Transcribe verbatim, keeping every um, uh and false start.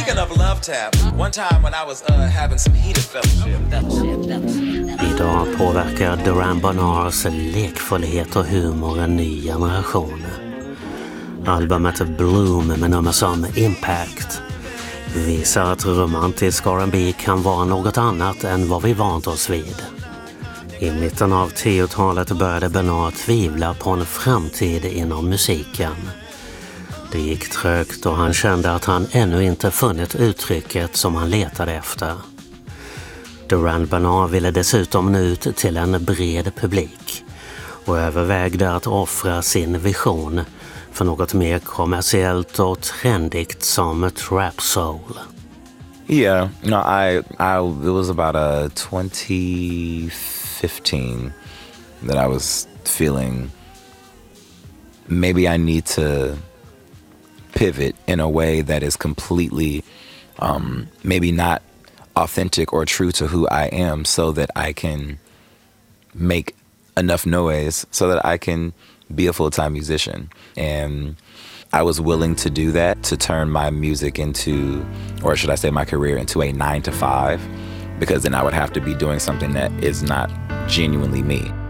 Speaking of love tap, one time when I was uh, having some heated fellowship. Idag påverkar Duran Bernars lekfullhet och humor en ny generation. Albumet Bloom med nummer som Impact visar att romantisk R and B kan vara något annat än vad vi vant oss vid. I mitten av tiotalet började Bernard tvivla på en framtid inom musiken. Det gick trögt och han kände att han ännu inte funnit uttrycket som han letade efter. Duran Bernard ville dessutom nå ut till en bred publik och övervägde att offra sin vision för något mer kommersiellt och trendigt som trap soul. Yeah, you know, I, I, it was about a twenty fifteen that I was feeling maybe I need to pivot in a way that is completely um, maybe not authentic or true to who I am, so that I can make enough noise so that I can be a full-time musician. And I was willing to do that, to turn my music into, or should I say my career into a nine to five, because then I would have to be doing something that is not genuinely me.